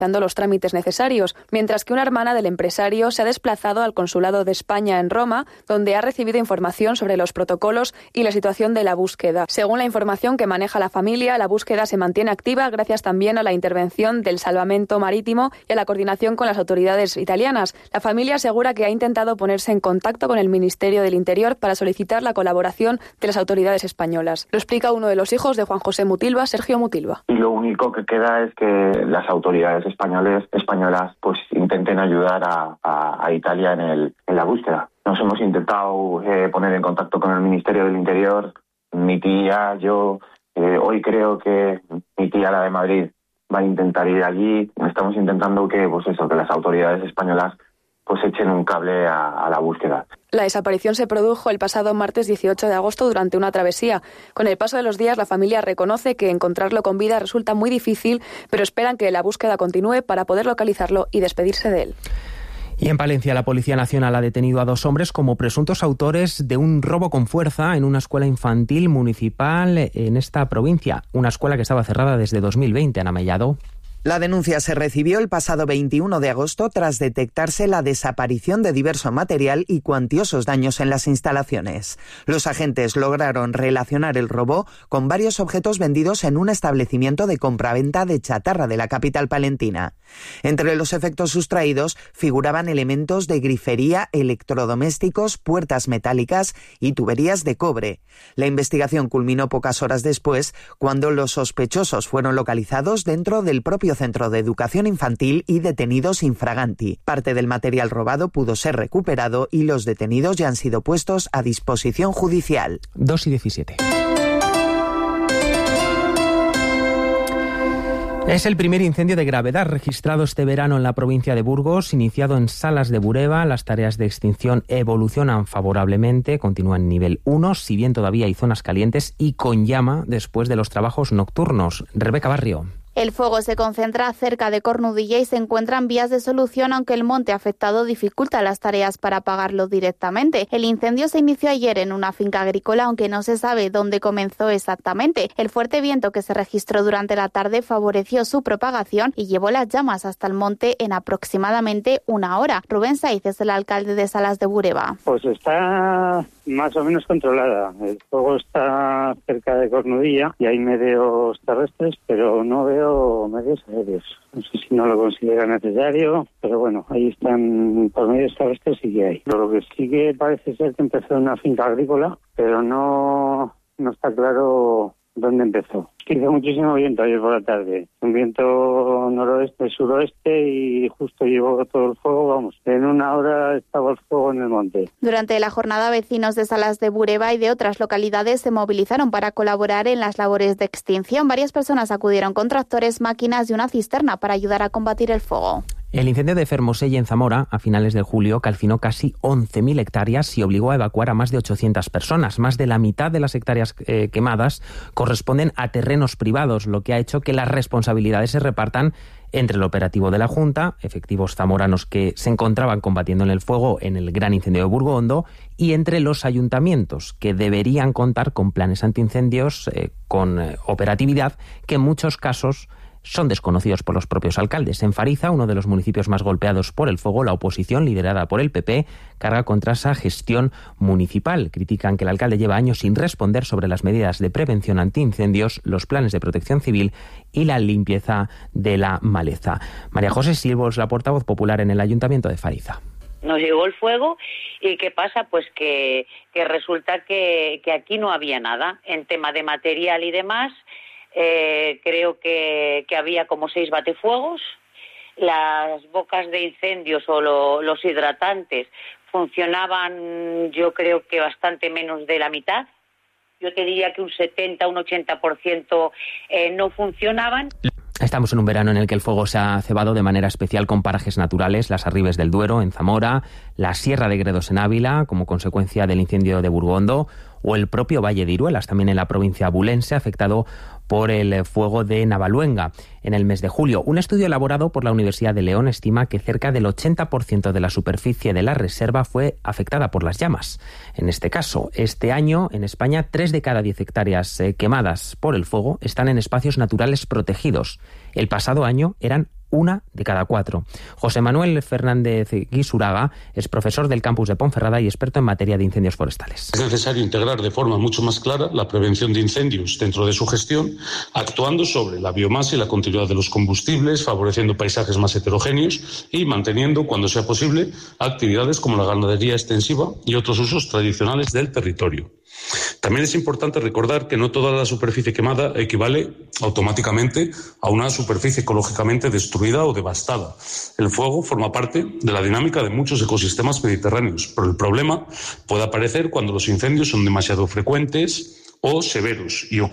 dando los trámites necesarios, mientras que una hermana del empresario se ha desplazado al Consulado de España en Roma, donde ha recibido información sobre los protocolos y la situación de la búsqueda. Según la información que maneja la familia, la búsqueda se mantiene activa gracias también a la intervención del Salvamento Marítimo y a la coordinación con las autoridades italianas. La familia asegura que ha intentado ponerse en contacto con el Ministerio del Interior para solicitar la colaboración de las autoridades españolas. Lo explica uno de los hijos de Juan José Mutilva, Sergio Mutilva. Y lo único que queda es que las autoridades españolas pues intenten ayudar a Italia en la búsqueda. Nos hemos intentado poner en contacto con el Ministerio del Interior, mi tía, yo. Hoy creo que mi tía, la de Madrid, va a intentar ir allí. Estamos intentando que las autoridades españolas pues echen un cable a la búsqueda. La desaparición se produjo el pasado martes 18 de agosto durante una travesía. Con el paso de los días, la familia reconoce que encontrarlo con vida resulta muy difícil, pero esperan que la búsqueda continúe para poder localizarlo y despedirse de él. Y en Palencia, la Policía Nacional ha detenido a 2 hombres como presuntos autores de un robo con fuerza en una escuela infantil municipal en esta provincia. Una escuela que estaba cerrada desde 2020, Ana Mellado. La denuncia se recibió el pasado 21 de agosto tras detectarse la desaparición de diverso material y cuantiosos daños en las instalaciones. Los agentes lograron relacionar el robo con varios objetos vendidos en un establecimiento de compraventa de chatarra de la capital palentina. Entre los efectos sustraídos figuraban elementos de grifería, electrodomésticos, puertas metálicas y tuberías de cobre. La investigación culminó pocas horas después, cuando los sospechosos fueron localizados dentro del propio Centro de Educación Infantil y detenidos infraganti. Parte del material robado pudo ser recuperado y los detenidos ya han sido puestos a disposición judicial. 2:17. Es el primer incendio de gravedad registrado este verano en la provincia de Burgos, iniciado en Salas de Bureba. Las tareas de extinción evolucionan favorablemente, continúan en nivel 1, si bien todavía hay zonas calientes y con llama después de los trabajos nocturnos. Rebeca Barrio. El fuego se concentra cerca de Cornudilla y se encuentran vías de solución, aunque el monte afectado dificulta las tareas para apagarlo directamente. El incendio se inició ayer en una finca agrícola, aunque no se sabe dónde comenzó exactamente. El fuerte viento que se registró durante la tarde favoreció su propagación y llevó las llamas hasta el monte en aproximadamente 1 hora. Rubén Saiz es el alcalde de Salas de Bureba. Pues está más o menos controlada. El fuego está cerca de Cornudilla y hay medios terrestres, pero no veo medios aéreos. No sé si no lo considera necesario, pero bueno, ahí están por medios terrestres sí que hay. Pero lo que sí que parece ser que empezó en una finca agrícola, pero no está claro dónde empezó. Hizo muchísimo viento ayer por la tarde, un viento noroeste, suroeste y justo llevó todo el fuego, vamos, en 1 hora estaba el fuego en el monte. Durante la jornada, vecinos de Salas de Bureba y de otras localidades se movilizaron para colaborar en las labores de extinción. Varias personas acudieron con tractores, máquinas y una cisterna para ayudar a combatir el fuego. El incendio de Fermoselle en Zamora, a finales de julio, calcinó casi 11.000 hectáreas y obligó a evacuar a más de 800 personas. Más de la mitad de las hectáreas quemadas corresponden a terrenos privados, lo que ha hecho que las responsabilidades se repartan entre el operativo de la Junta, efectivos zamoranos que se encontraban combatiendo en el fuego en el gran incendio de Burgondo, y entre los ayuntamientos, que deberían contar con planes antiincendios con operatividad, que en muchos casos son desconocidos por los propios alcaldes. En Fariza, uno de los municipios más golpeados por el fuego, la oposición, liderada por el PP, carga contra esa gestión municipal. Critican que el alcalde lleva años sin responder sobre las medidas de prevención antiincendios, los planes de protección civil y la limpieza de la maleza. María José Silva es la portavoz popular en el Ayuntamiento de Fariza. Nos llegó el fuego y ¿qué pasa? Pues que resulta que aquí no había nada en tema de material y demás. Creo que había como 6 batefuegos. Las bocas de incendios o los hidratantes funcionaban, yo creo que bastante menos de la mitad. Yo te diría que un 70, un 80% no funcionaban. Estamos en un verano en el que el fuego se ha cebado de manera especial con parajes naturales, las Arribes del Duero en Zamora, la Sierra de Gredos en Ávila, como consecuencia del incendio de Burgondo, o el propio Valle de Iruelas, también en la provincia abulense, afectado por el fuego de Navaluenga en el mes de julio. Un estudio elaborado por la Universidad de León estima que cerca del 80% de la superficie de la reserva fue afectada por las llamas. En este caso, este año en España, 3 de cada 10 hectáreas quemadas por el fuego están en espacios naturales protegidos. El pasado año eran 1 de cada 4. José Manuel Fernández Guisuraga es profesor del campus de Ponferrada y experto en materia de incendios forestales. Es necesario integrar de forma mucho más clara la prevención de incendios dentro de su gestión, actuando sobre la biomasa y la continuidad de los combustibles, favoreciendo paisajes más heterogéneos y manteniendo, cuando sea posible, actividades como la ganadería extensiva y otros usos tradicionales del territorio. También es importante recordar que no toda la superficie quemada equivale automáticamente a una superficie ecológicamente destruida o devastada. El fuego forma parte de la dinámica de muchos ecosistemas mediterráneos, pero el problema puede aparecer cuando los incendios son demasiado frecuentes o severos y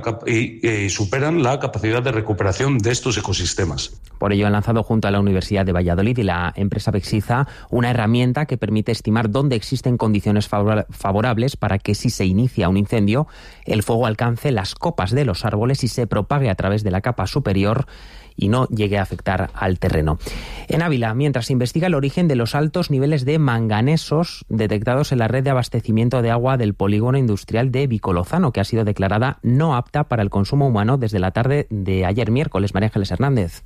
superan la capacidad de recuperación de estos ecosistemas. Por ello han lanzado junto a la Universidad de Valladolid y la empresa Bexiza una herramienta que permite estimar dónde existen condiciones favorables para que, si se inicia un incendio, el fuego alcance las copas de los árboles y se propague a través de la capa superior y no llegue a afectar al terreno. En Ávila, mientras se investiga el origen de los altos niveles de manganesos detectados en la red de abastecimiento de agua del polígono industrial de Vicolozano, que ha sido declarada no apta para el consumo humano desde la tarde de ayer miércoles. María Ángeles Hernández.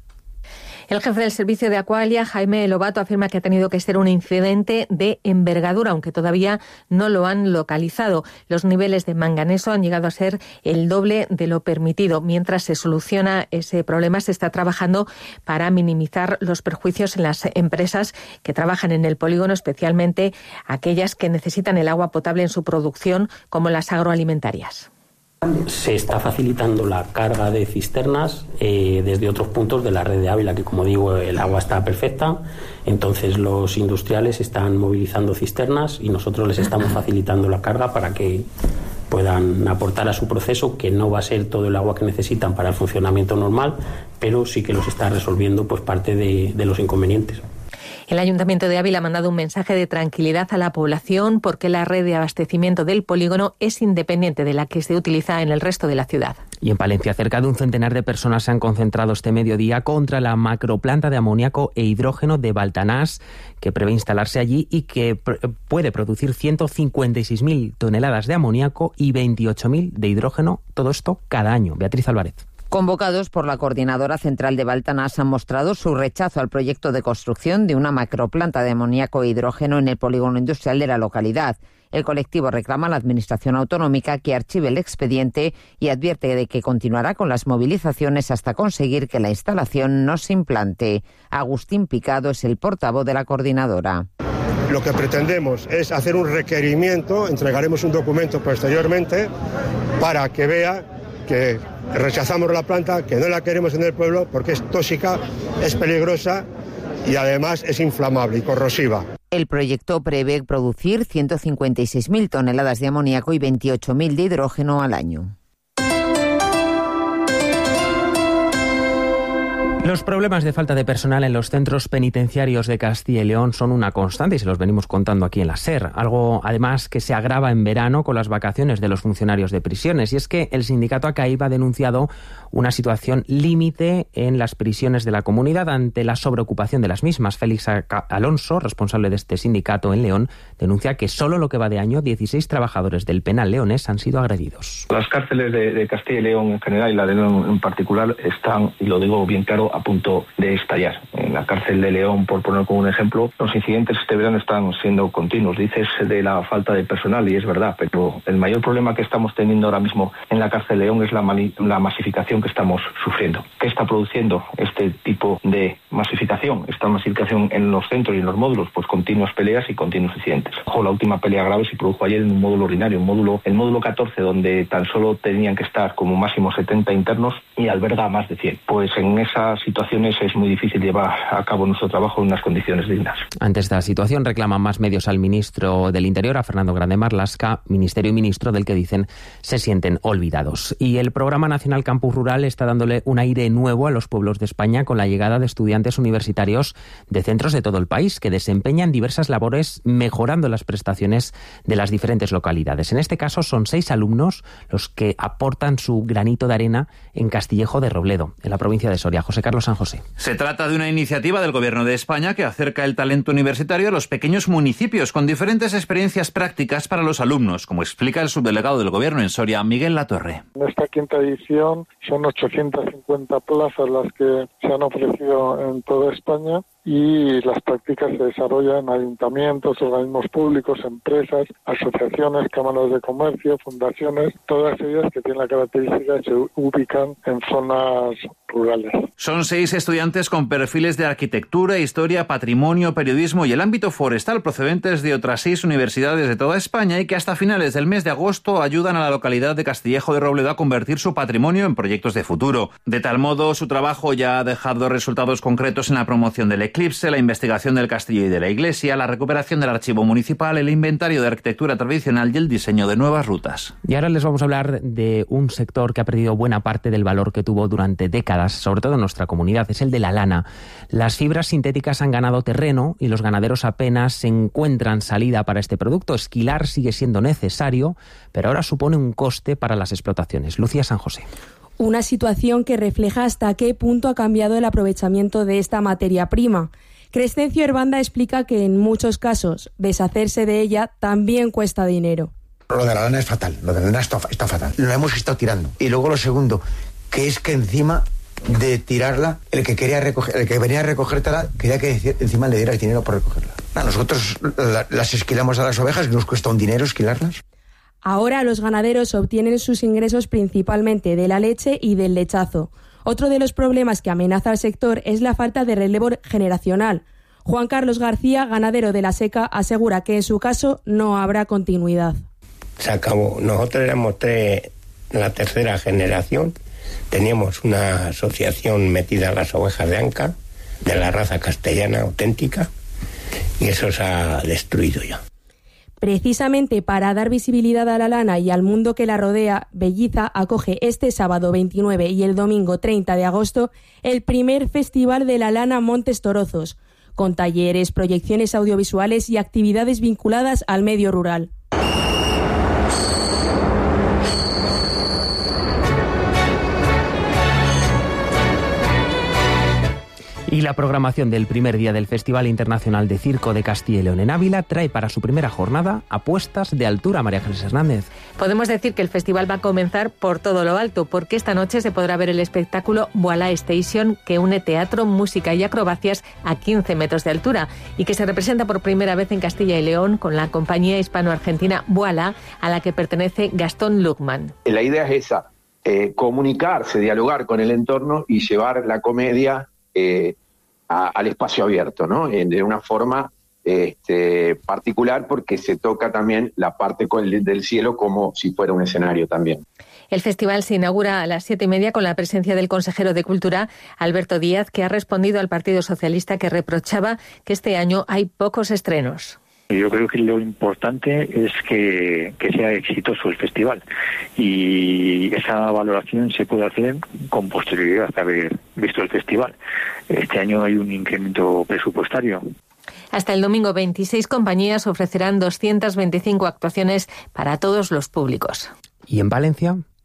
El jefe del servicio de Aqualia, Jaime Lobato, afirma que ha tenido que ser un incidente de envergadura, aunque todavía no lo han localizado. Los niveles de manganeso han llegado a ser el doble de lo permitido. Mientras se soluciona ese problema, se está trabajando para minimizar los perjuicios en las empresas que trabajan en el polígono, especialmente aquellas que necesitan el agua potable en su producción, como las agroalimentarias. Se está facilitando la carga de cisternas desde otros puntos de la red de Ávila, que, como digo, el agua está perfecta. Entonces los industriales están movilizando cisternas y nosotros les estamos facilitando la carga para que puedan aportar a su proceso, que no va a ser todo el agua que necesitan para el funcionamiento normal, pero sí que los está resolviendo pues parte de los inconvenientes. El Ayuntamiento de Ávila ha mandado un mensaje de tranquilidad a la población porque la red de abastecimiento del polígono es independiente de la que se utiliza en el resto de la ciudad. Y en Palencia, cerca de un centenar de personas se han concentrado este mediodía contra la macroplanta de amoníaco e hidrógeno de Baltanás, que prevé instalarse allí y que puede producir 156.000 toneladas de amoníaco y 28.000 de hidrógeno, todo esto cada año. Beatriz Álvarez. Convocados por la Coordinadora Central de Baltanás, han mostrado su rechazo al proyecto de construcción de una macroplanta de amoníaco e hidrógeno en el polígono industrial de la localidad. El colectivo reclama a la Administración autonómica que archive el expediente y advierte de que continuará con las movilizaciones hasta conseguir que la instalación no se implante. Agustín Picado es el portavoz de la coordinadora. Lo que pretendemos es hacer un requerimiento, entregaremos un documento posteriormente para que vea que rechazamos la planta, que no la queremos en el pueblo porque es tóxica, es peligrosa y además es inflamable y corrosiva. El proyecto prevé producir 156.000 toneladas de amoníaco y 28.000 de hidrógeno al año. Los problemas de falta de personal en los centros penitenciarios de Castilla y León son una constante y se los venimos contando aquí en la SER. Algo, además, que se agrava en verano con las vacaciones de los funcionarios de prisiones. Y es que el sindicato ACAIB ha denunciado una situación límite en las prisiones de la comunidad ante la sobreocupación de las mismas. Félix Alonso, responsable de este sindicato en León, denuncia que solo lo que va de año 16 trabajadores del penal leonés han sido agredidos. Las cárceles de Castilla y León en general y la de León en particular están, y lo digo bien claro, a punto de estallar. En la cárcel de León, por poner como un ejemplo, los incidentes este verano están siendo continuos. Dices de la falta de personal y es verdad, pero el mayor problema que estamos teniendo ahora mismo en la cárcel de León es la masificación que estamos sufriendo. ¿Qué está produciendo este tipo de masificación? Esta masificación en los centros y en los módulos, pues continuas peleas y continuos incidentes. Ojo, la última pelea grave se produjo ayer en un módulo ordinario, el módulo 14, donde tan solo tenían que estar como máximo 70 internos y alberga más de 100. Pues en esas situaciones es muy difícil llevar a cabo nuestro trabajo en unas condiciones dignas. Ante esta situación reclaman más medios al ministro del Interior, a Fernando Grande Marlaska, ministerio y ministro del que dicen se sienten olvidados. Y el Programa Nacional Campus Rural está dándole un aire nuevo a los pueblos de España con la llegada de estudiantes universitarios de centros de todo el país que desempeñan diversas labores mejorando las prestaciones de las diferentes localidades. En este caso son 6 alumnos los que aportan su granito de arena en Castillejo de Robledo, en la provincia de Soria. José Carlos San José. Se trata de una iniciativa iniciativa del Gobierno de España que acerca el talento universitario a los pequeños municipios con diferentes experiencias prácticas para los alumnos, como explica el subdelegado del Gobierno en Soria, Miguel Latorre. En esta quinta edición son 850 plazas las que se han ofrecido en toda España y las prácticas se desarrollan en ayuntamientos, organismos públicos, empresas, asociaciones, cámaras de comercio, fundaciones, todas ellas que tienen la característica de que se ubican en zonas rurales. Son 6 estudiantes con perfiles de arquitectura, historia, patrimonio, periodismo y el ámbito forestal procedentes de otras 6 universidades de toda España y que hasta finales del mes de agosto ayudan a la localidad de Castillejo de Robledo a convertir su patrimonio en proyectos de futuro. De tal modo, su trabajo ya ha dejado resultados concretos en la promoción del eclipse, la investigación del castillo y de la iglesia, la recuperación del archivo municipal, el inventario de arquitectura tradicional y el diseño de nuevas rutas. Y ahora les vamos a hablar de un sector que ha perdido buena parte del valor que tuvo durante décadas, sobre todo en nuestra comunidad, es el de la lana. Las fibras sintéticas han ganado terreno y los ganaderos apenas se encuentran salida para este producto. Esquilar sigue siendo necesario, pero ahora supone un coste para las explotaciones. Lucía San José. Una situación que refleja hasta qué punto ha cambiado el aprovechamiento de esta materia prima. Crescencio Herbanda explica que en muchos casos deshacerse de ella también cuesta dinero. Lo de la lana es fatal, lo de la lana está fatal. Lo hemos estado tirando. Y luego lo segundo, que es que encima de tirarla, el que venía a recogértela, quería que encima le dieras dinero por recogerla. Nosotros las esquilamos a las ovejas, nos cuesta un dinero esquilarlas. Ahora los ganaderos obtienen sus ingresos principalmente de la leche y del lechazo. Otro de los problemas que amenaza al sector es la falta de relevo generacional. Juan Carlos García, ganadero de La Seca, asegura que en su caso no habrá continuidad. Se acabó. Nosotros éramos la tercera generación. Teníamos una asociación metida en las ovejas de Anca, de la raza castellana auténtica, y eso se ha destruido ya. Precisamente para dar visibilidad a la lana y al mundo que la rodea, Belliza acoge este sábado 29 y el domingo 30 de agosto el primer Festival de la Lana Montes Torozos, con talleres, proyecciones audiovisuales y actividades vinculadas al medio rural. Y la programación del primer día del Festival Internacional de Circo de Castilla y León en Ávila trae para su primera jornada apuestas de altura. María Jesús Hernández. Podemos decir que el festival va a comenzar por todo lo alto, porque esta noche se podrá ver el espectáculo Voilà Station, que une teatro, música y acrobacias a 15 metros de altura y que se representa por primera vez en Castilla y León con la compañía hispano-argentina Voilà, a la que pertenece Gastón Luckman. La idea es esa, comunicarse, dialogar con el entorno y llevar la comedia al espacio abierto, ¿no? De una forma particular, porque se toca también la parte del cielo como si fuera un escenario también. El festival se inaugura a las 7:30 con la presencia del consejero de Cultura, Alberto Díaz, que ha respondido al Partido Socialista, que reprochaba que este año hay pocos estrenos. Yo creo que lo importante es que sea exitoso el festival, y esa valoración se puede hacer con posterioridad a haber visto el festival. Este año hay un incremento presupuestario. Hasta el domingo 26 compañías ofrecerán 225 actuaciones para todos los públicos. ¿Y en Valencia?